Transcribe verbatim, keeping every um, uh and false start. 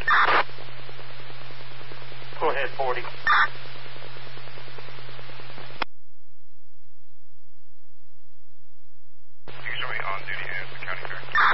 Go ahead, forty. Usually on duty as the county fair.